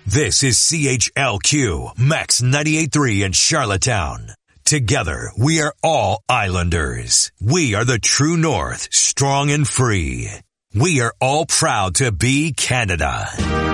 This is CHLQ Max 98.3 in Charlottetown. Together, we are all Islanders. We are the true north, strong and free. We are all proud to be Canada.